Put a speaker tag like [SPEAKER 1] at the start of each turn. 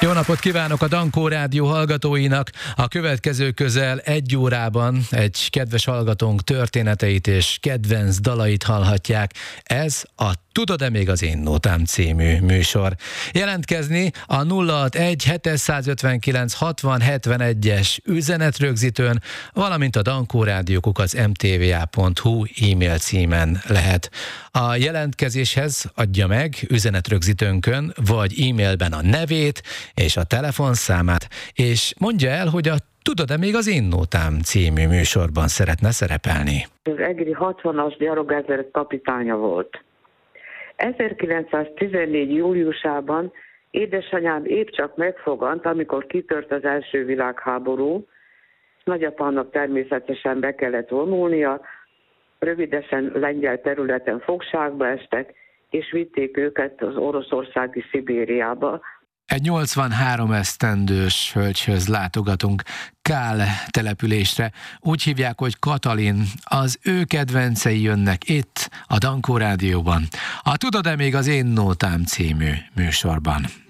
[SPEAKER 1] Jó napot kívánok a Dankó Rádió hallgatóinak! A következő közel 1 órában egy kedves hallgatónk történeteit és kedvenc dalait hallhatják. Ez a Tudod-e még az én nótám című műsor. Jelentkezni a 061-759-60-71-es üzenetrögzítőn, valamint a dankórádió@mtva.hu e-mail címen lehet. A jelentkezéshez adja meg üzenetrögzítőnkön vagy e-mailben a nevét és a telefonszámát, és mondja el, hogy a Tudod-e még az én nótám című műsorban szeretne szerepelni.
[SPEAKER 2] Az egri 60-as gyalogezred kapitánya volt. 1914. júliusában édesanyám épp csak megfogant, amikor kitört az első világháború. Nagyapának természetesen be kellett vonulnia, rövidesen lengyel területen fogságba estek, és vitték őket az oroszországi Szibériába.
[SPEAKER 1] Egy 83 esztendős hölgyhöz látogatunk Kál településre. Úgy hívják, hogy Katalin. Az ő kedvencei jönnek itt, a Dankó Rádióban. A Tudod-e még az én nótám című műsorban.